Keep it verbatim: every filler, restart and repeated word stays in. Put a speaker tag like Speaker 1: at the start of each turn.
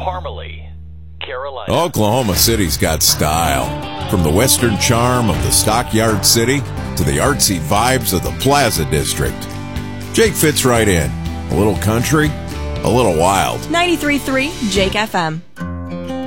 Speaker 1: Parmalee, Carolina.
Speaker 2: Oklahoma City's got style. From the western charm of the Stockyard City to the artsy vibes of the Plaza District. Jake fits right in. A little country, a little wild.
Speaker 3: ninety-three point three Jake F M.